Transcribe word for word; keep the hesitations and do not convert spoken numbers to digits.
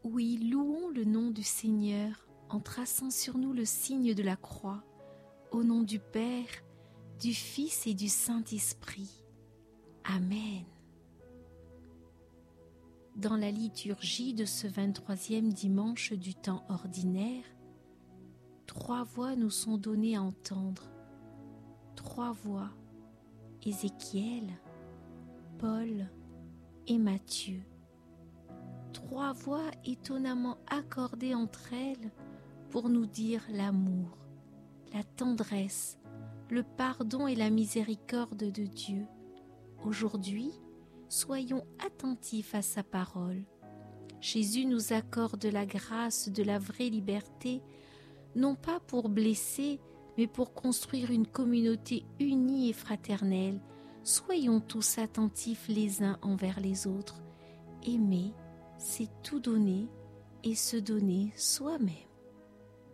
Oui, louons le nom du Seigneur en traçant sur nous le signe de la croix, au nom du Père, du Fils et du Saint-Esprit. Amen. Dans la liturgie de ce vingt-troisième dimanche du temps ordinaire, trois voix nous sont données à entendre. Trois voix, Ézéchiel, Paul et Matthieu. Trois voix étonnamment accordées entre elles pour nous dire l'amour, la tendresse, le pardon et la miséricorde de Dieu. Aujourd'hui, soyons attentifs à sa parole. Jésus nous accorde la grâce de la vraie liberté, non pas pour blesser, mais pour construire une communauté unie et fraternelle. Soyons tous attentifs les uns envers les autres. Aimer, c'est tout donner et se donner soi-même.